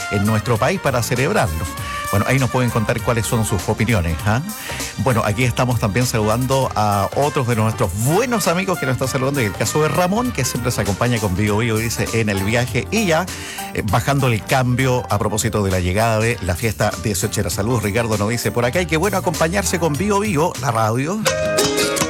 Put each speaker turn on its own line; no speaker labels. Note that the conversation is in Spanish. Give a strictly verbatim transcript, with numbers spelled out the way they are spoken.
en nuestro país para celebrarlo. Bueno, ahí nos pueden contar cuáles son sus opiniones, ¿eh? Bueno, aquí estamos también saludando a otros de nuestros buenos amigos que nos están saludando. En el caso de Ramón, que siempre se acompaña con Bio Bio, dice, en el viaje. Y ya, eh, bajando el cambio a propósito de la llegada de la fiesta dieciocho. Saludos, Ricardo nos dice por acá. Y qué bueno acompañarse con Bio Bio, la radio.